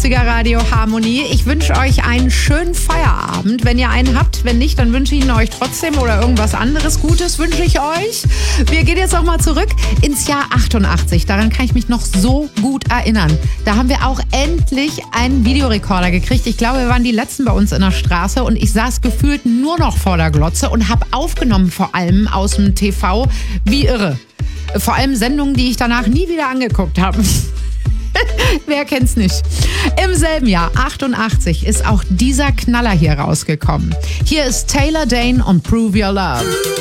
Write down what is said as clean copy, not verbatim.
80er Radio Harmonie. Ich wünsche euch einen schönen Feierabend, wenn ihr einen habt. Wenn nicht, dann wünsche ich ihn euch trotzdem oder irgendwas anderes Gutes wünsche ich euch. Wir gehen jetzt nochmal zurück ins Jahr 88. Daran kann ich mich noch so gut erinnern. Da haben wir auch endlich einen Videorekorder gekriegt. Ich glaube, wir waren die Letzten bei uns in der Straße und ich saß gefühlt nur noch vor der Glotze und habe aufgenommen, vor allem aus dem TV, wie irre. Vor allem Sendungen, die ich danach nie wieder angeguckt habe. Wer kennt's nicht? Im selben Jahr, 88, ist auch dieser Knaller hier rausgekommen. Hier ist Taylor Dayne und Prove Your Love.